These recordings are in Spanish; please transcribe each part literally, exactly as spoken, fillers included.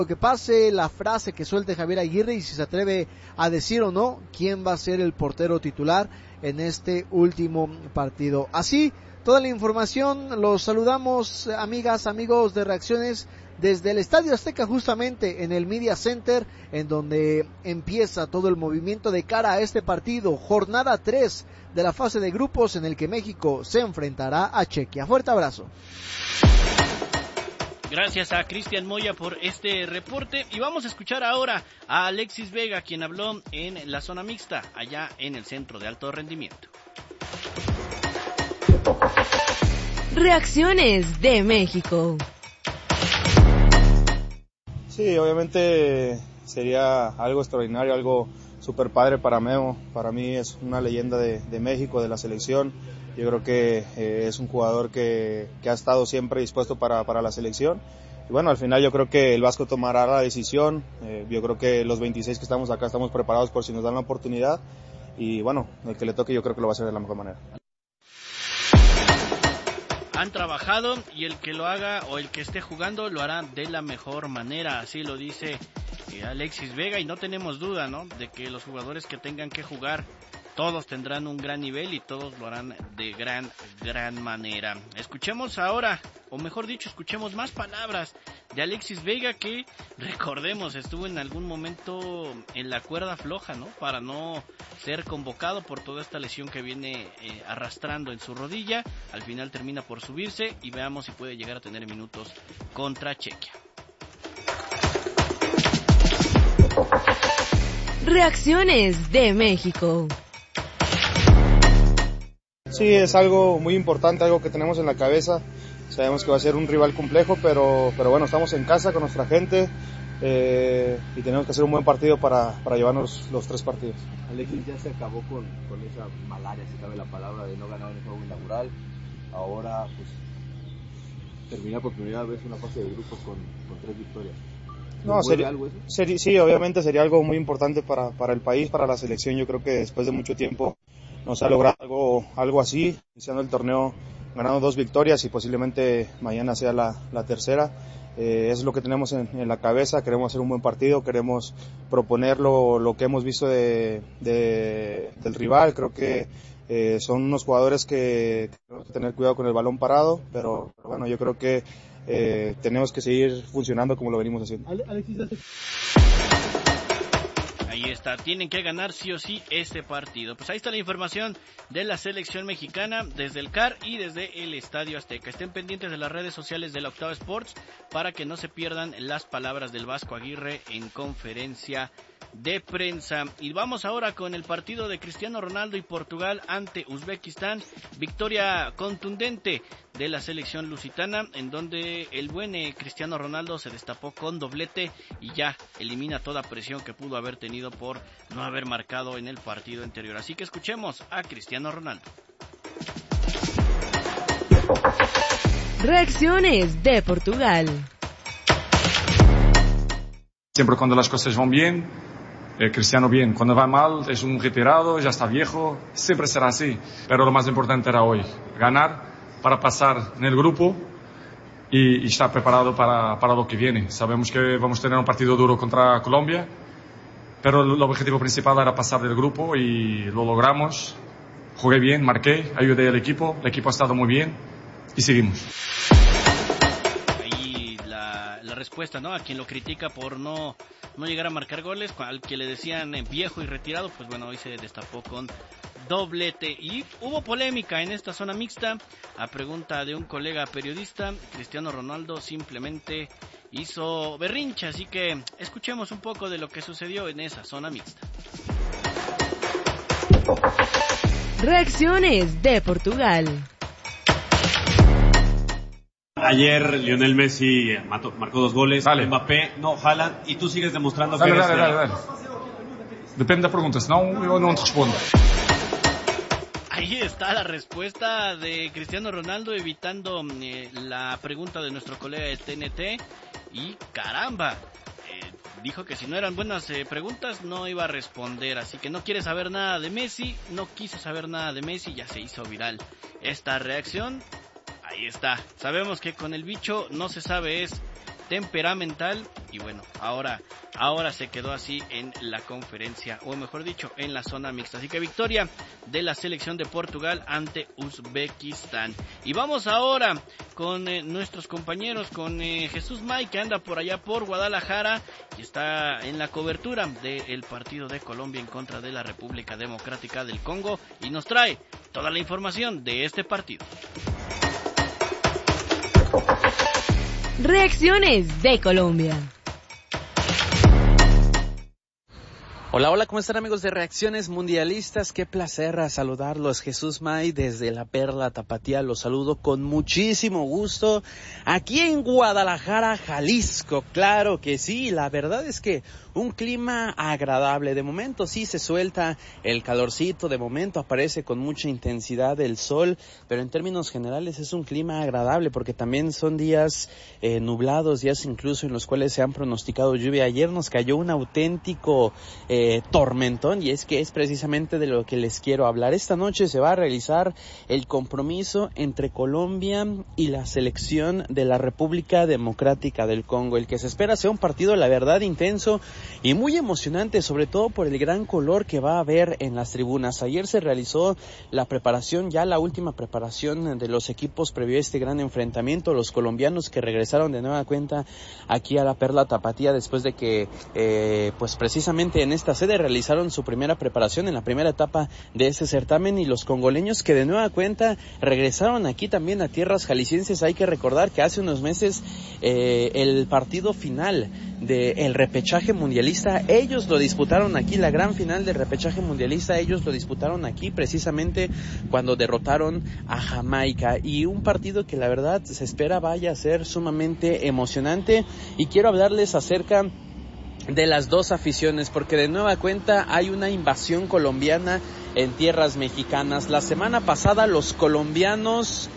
Lo que pase, la frase que suelte Javier Aguirre y si se atreve a decir o no quién va a ser el portero titular en este último partido. Así, toda la información, los saludamos, amigas, amigos de Reacciones, desde el Estadio Azteca, justamente en el Media Center, en donde empieza todo el movimiento de cara a este partido, jornada tres de la fase de grupos en el que México se enfrentará a Chequia. Fuerte abrazo. Gracias a Cristian Moya por este reporte y vamos a escuchar ahora a Alexis Vega, quien habló en la zona mixta, allá en el Centro de Alto Rendimiento. Reacciones de México. Sí, obviamente sería algo extraordinario, algo súper padre para Memo. Para mí es una leyenda de, de México, de la selección. Yo creo que eh, es un jugador que, que ha estado siempre dispuesto para, para la selección. Y bueno, al final yo creo que el Vasco tomará la decisión. Eh, yo creo que los veintiséis que estamos acá estamos preparados por si nos dan la oportunidad. Y bueno, el que le toque yo creo que lo va a hacer de la mejor manera. Han trabajado y el que lo haga o el que esté jugando lo hará de la mejor manera, así lo dice eh, Alexis Vega, y no tenemos duda, ¿no?, de que los jugadores que tengan que jugar todos tendrán un gran nivel y todos lo harán de gran, gran manera. Escuchemos ahora, o mejor dicho, escuchemos más palabras de Alexis Vega, que recordemos estuvo en algún momento en la cuerda floja, ¿no?, para no ser convocado por toda esta lesión que viene eh, arrastrando en su rodilla. Al final termina por subirse y veamos si puede llegar a tener minutos contra Chequia. Reacciones de México. Sí, es algo muy importante, algo que tenemos en la cabeza. Sabemos que va a ser un rival complejo, pero, pero bueno, estamos en casa con nuestra gente eh, y tenemos que hacer un buen partido para, para llevarnos los tres partidos. Alexis, ya se acabó con, con esa malaria, si cabe la palabra, de no ganar en el juego inaugural. Ahora, pues, terminar por primera vez una fase de grupos con, con tres victorias. No, sería, algo eso? Sería, sí, obviamente sería algo muy importante para, para el país, para la selección. Yo creo que después de mucho tiempo nos ha logrado algo, algo así, iniciando el torneo ganando dos victorias y posiblemente mañana sea la, la tercera. Eh, es lo que tenemos en, en la cabeza, queremos hacer un buen partido, queremos proponer lo, lo que hemos visto de, de, del rival. Creo que eh, son unos jugadores que tenemos que tener cuidado con el balón parado, pero, pero bueno, yo creo que eh, tenemos que seguir funcionando como lo venimos haciendo. Alexis, ahí está, tienen que ganar sí o sí este partido. Pues ahí está la información de la selección mexicana desde el C A R y desde el Estadio Azteca. Estén pendientes de las redes sociales de la Octava Sports para que no se pierdan las palabras del Vasco Aguirre en conferencia de prensa. Y vamos ahora con el partido de Cristiano Ronaldo y Portugal ante Uzbekistán. Victoria contundente de la selección lusitana, en donde el buen eh, Cristiano Ronaldo se destapó con doblete y ya elimina toda presión que pudo haber tenido por no haber marcado en el partido anterior. Así que escuchemos a Cristiano Ronaldo. Reacciones de Portugal. Siempre cuando las cosas van bien, eh, Cristiano bien. Cuando va mal, es un retirado, ya está viejo, siempre será así. Pero lo más importante era hoy, ganar para pasar en el grupo y, y estar preparado para, para lo que viene. Sabemos que vamos a tener un partido duro contra Colombia, pero el objetivo principal era pasar del grupo y lo logramos. Jugué bien, marqué, ayudé al equipo, el equipo ha estado muy bien y seguimos. Ahí la, la respuesta, ¿no?, a quien lo critica por no, no llegar a marcar goles, al que le decían eh, viejo y retirado, pues bueno, hoy se destapó con doblete. Y hubo polémica en esta zona mixta. A pregunta de un colega periodista, Cristiano Ronaldo simplemente hizo berrinche, así que escuchemos un poco de lo que sucedió en esa zona mixta. Reacciones de Portugal. Ayer Lionel Messi mató, marcó dos goles, dale. Mbappé, no, Haaland, y tú sigues demostrando dale, que eres... Dale, dale, dale. Depende da pergunta, senão eu não te respondo. Ahí está la respuesta de Cristiano Ronaldo, evitando eh, la pregunta de nuestro colega de T N T. Y caramba, eh, dijo que si no eran buenas eh, preguntas no iba a responder. Así que no quiere saber nada de Messi, no quiso saber nada de Messi, ya se hizo viral esta reacción. Ahí está, sabemos que con el bicho no se sabe es temperamental y bueno, ahora, ahora se quedó así en la conferencia, o mejor dicho, en la zona mixta. Así que victoria de la selección de Portugal ante Uzbekistán. Y vamos ahora con eh, nuestros compañeros, con eh, Jesús May, que anda por allá por Guadalajara y está en la cobertura del partido de Colombia en contra de la República Democrática del Congo y nos trae toda la información de este partido. Reacciones de Colombia. Hola, hola, ¿cómo están amigos de Reacciones Mundialistas? Qué placer saludarlos. Jesús May desde la Perla Tapatía, los saludo con muchísimo gusto aquí en Guadalajara, Jalisco. Claro que sí, la verdad es que un clima agradable. De momento sí se suelta el calorcito, de momento aparece con mucha intensidad el sol, pero en términos generales es un clima agradable porque también son días eh, nublados, días incluso en los cuales se han pronosticado lluvia. Ayer nos cayó un auténtico eh, tormentón y es que es precisamente de lo que les quiero hablar. Esta noche se va a realizar el compromiso entre Colombia y la selección de la República Democrática del Congo. El que se espera sea un partido, la verdad, intenso y muy emocionante, sobre todo por el gran color que va a haber en las tribunas. Ayer se realizó la preparación, ya la última preparación de los equipos previo a este gran enfrentamiento. Los colombianos que regresaron de nueva cuenta aquí a la Perla Tapatía después de que, eh, pues precisamente en esta sede realizaron su primera preparación en la primera etapa de ese certamen, y los congoleños que de nueva cuenta regresaron aquí también a tierras jaliscienses. Hay que recordar que hace unos meses eh, el partido final del repechaje mundialista, ellos lo disputaron aquí, la gran final del repechaje mundialista, ellos lo disputaron aquí precisamente cuando derrotaron a Jamaica, y un partido que la verdad se espera vaya a ser sumamente emocionante. Y quiero hablarles acerca de las dos aficiones, porque de nueva cuenta hay una invasión colombiana en tierras mexicanas. La semana pasada los colombianos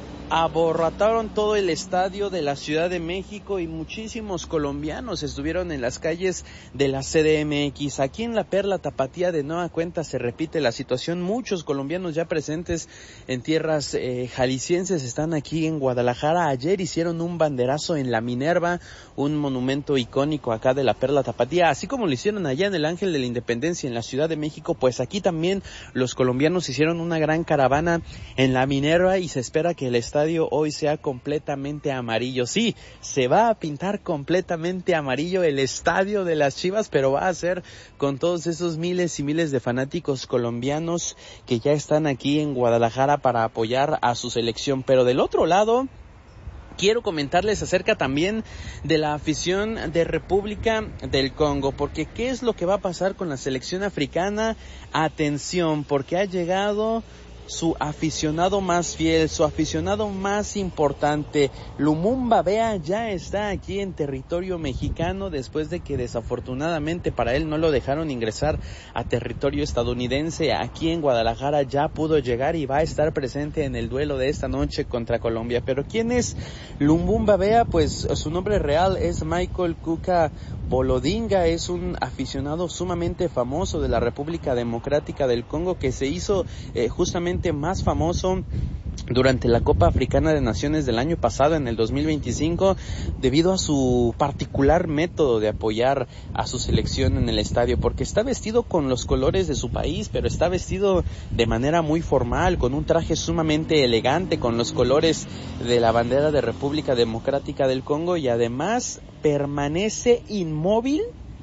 abarrotaron todo el estadio de la Ciudad de México y muchísimos colombianos estuvieron en las calles de la C D M X. Aquí en la Perla Tapatía de nueva cuenta se repite la situación. Muchos colombianos ya presentes en tierras eh, jaliscienses están aquí en Guadalajara. Ayer hicieron un banderazo en la Minerva, un monumento icónico acá de la Perla Tapatía, así como lo hicieron allá en el Ángel de la Independencia en la Ciudad de México. Pues aquí también los colombianos hicieron una gran caravana en la Minerva y se espera que el estadio hoy sea completamente amarillo. Sí, se va a pintar completamente amarillo el estadio de las Chivas, pero va a ser con todos esos miles y miles de fanáticos colombianos que ya están aquí en Guadalajara para apoyar a su selección. Pero del otro lado, quiero comentarles acerca también de la afición de República del Congo, porque ¿qué es lo que va a pasar con la selección africana? Atención, porque ha llegado su aficionado más fiel, su aficionado más importante. Lumumba Bea ya está aquí en territorio mexicano después de que desafortunadamente para él no lo dejaron ingresar a territorio estadounidense. Aquí en Guadalajara ya pudo llegar y va a estar presente en el duelo de esta noche contra Colombia. Pero ¿quién es Lumumba Bea? Pues su nombre real es Michael Kuka Bolodinga. Es un aficionado sumamente famoso de la República Democrática del Congo que se hizo eh, justamente más famoso durante la Copa Africana de Naciones del año pasado, en el dos mil veinticinco, debido a su particular método de apoyar a su selección en el estadio, porque está vestido con los colores de su país, pero está vestido de manera muy formal, con un traje sumamente elegante, con los colores de la bandera de República Democrática del Congo, y además permanece inmóvil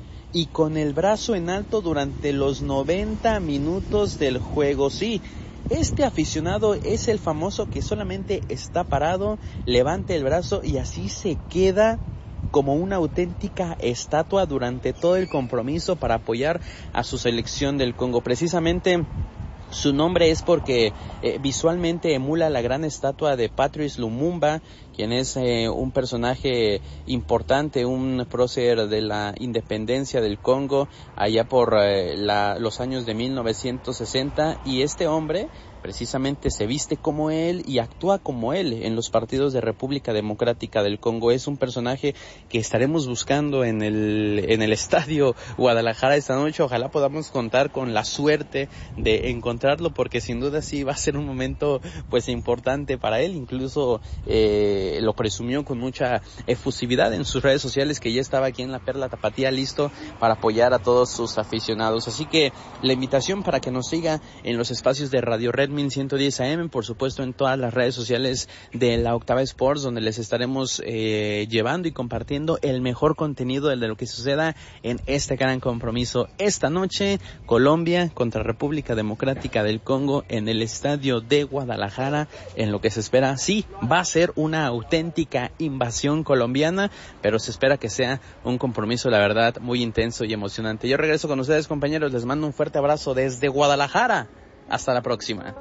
y con el brazo en alto durante los noventa minutos del juego. Sí, este aficionado es el famoso que solamente está parado, levanta el brazo y así se queda como una auténtica estatua durante todo el compromiso para apoyar a su selección del Congo. Precisamente su nombre es porque eh, visualmente emula la gran estatua de Patrice Lumumba, quien es eh, un personaje importante, un prócer de la independencia del Congo allá por eh, la, los años de mil novecientos sesenta, y este hombre precisamente se viste como él y actúa como él en los partidos de República Democrática del Congo. Es un personaje que estaremos buscando en el en el estadio Guadalajara esta noche. Ojalá podamos contar con la suerte de encontrarlo, porque sin duda sí va a ser un momento pues importante para él. Incluso eh, eh, lo presumió con mucha efusividad en sus redes sociales, que ya estaba aquí en la Perla Tapatía listo para apoyar a todos sus aficionados. Así que la invitación para que nos siga en los espacios de Radio Red mil ciento diez A M, por supuesto en todas las redes sociales de la Octava Sports, donde les estaremos eh, llevando y compartiendo el mejor contenido de lo que suceda en este gran compromiso. Esta noche, Colombia contra República Democrática del Congo en el estadio de Guadalajara, en lo que se espera, sí, va a ser una auténtica invasión colombiana, pero se espera que sea un compromiso, la verdad, muy intenso y emocionante. Yo regreso con ustedes, compañeros, les mando un fuerte abrazo desde Guadalajara. Hasta la próxima.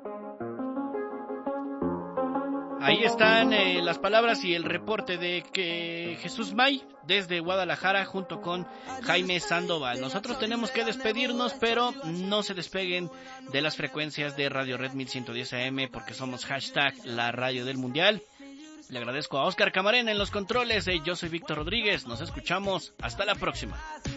Ahí están eh, las palabras y el reporte de que Jesús May desde Guadalajara junto con Jaime Sandoval. Nosotros tenemos que despedirnos, pero no se despeguen de las frecuencias de Radio Red mil ciento diez A M porque somos hashtag la radio del mundial. Le agradezco a Oscar Camarena en los controles. Eh, yo soy Víctor Rodríguez. Nos escuchamos. Hasta la próxima.